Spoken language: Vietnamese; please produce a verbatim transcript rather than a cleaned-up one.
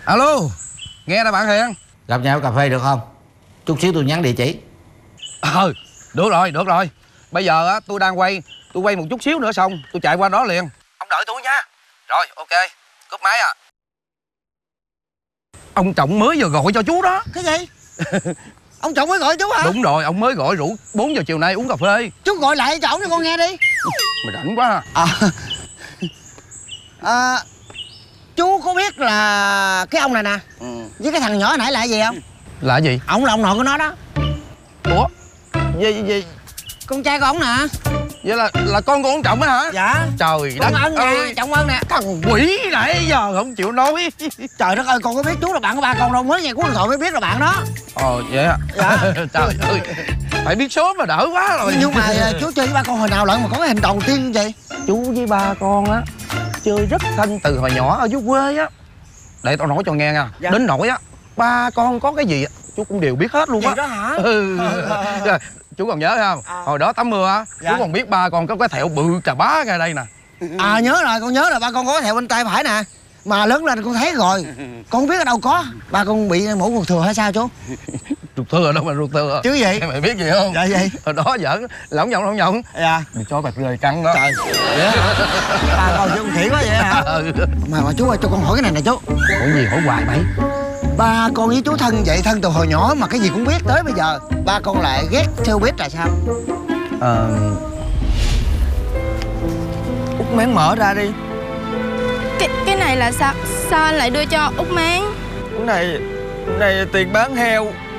Alo, nghe nè bạn Hiền. Gặp nhau cà phê được không? Chút xíu tôi nhắn địa chỉ. Ờ, được rồi, được rồi. Bây giờ á, tôi đang quay, tôi quay một chút xíu nữa xong, tôi chạy qua đó liền. Ông đợi tôi nha. Rồi, ok, cúp máy à. Ông Trọng mới vừa gọi cho chú đó. Cái gì? Ông Trọng mới gọi chú hả? Đúng rồi, ông mới gọi rủ bốn giờ chiều nay uống cà phê. Chú gọi lại cho ổng cho con nghe đi. Mày rảnh quá ha. À, à, chú có biết là cái ông này nè, ừ, với cái thằng nhỏ hồi nãy là gì không? Là gì? Ổng là ông nội của nó đó. Ủa? Gì, gì? Con trai của ổng nè. Vậy là là con của ông Trọng á hả? Dạ. Trời Trọng đất ơn nè, ơi. Trọng ơn nè. Thằng quỷ nãy giờ không chịu nói. Trời đất ơi, con có biết chú là bạn của ba con đâu, mới nghe cú điện thoại mới biết là bạn đó. Ồ vậy hả? Dạ. Trời ơi, phải biết sớm mà đỡ quá rồi. Nhưng mà chú chơi với ba con hồi nào lận mà có cái hình đầu tiên như vậy? Chú với ba con á chơi rất thân từ hồi nhỏ ở dưới quê á. Để tao nói cho nghe nha. Dạ. Đến nỗi á, ba con có cái gì á chú cũng đều biết hết luôn á. Vậy đó hả? Ừ. Rồi, chú còn nhớ không? À. Hồi đó tắm mưa á, Dạ. chú còn biết ba con có cái thẹo bự chà bá ngay đây nè. À nhớ rồi, con nhớ là ba con có cái thẹo bên tay phải nè. Mà lớn lên con thấy rồi. Con không biết ở đâu có. Ba con bị mổ ruột thừa hay sao chú? Ruột thừa đâu mà ruột thừa. Chứ gì? Mày biết gì không? Dạ gì? Hồi đó giỡn, lỏng nhộng lỏng nhộng. Dạ. Bị chó bạc rơi cắn đó. Trời. Vậy hả? Ba con chứ con khỉ quá vậy hả? Ừ. Mà, mà chú ơi, cho con hỏi cái này nè chú. Hỏi gì hỏi hoài mày? Ba con với chú thân vậy, thân từ hồi nhỏ mà cái gì cũng biết tới bây giờ. Ba con lại ghét showbiz là sao? Ờ... Út Mén mở ra đi. Cái cái này là sao? Sao anh lại đưa cho Út Mán? Cái này... cái này tiền bán heo.